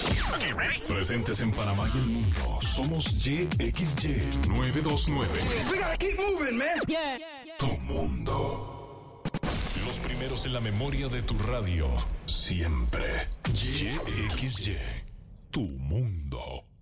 Presentes en Panamá y el mundo. Somos YXY 929. We gotta keep moving, man. Tu mundo. Los primeros en la memoria de tu radio. Siempre. YXY. Tu mundo.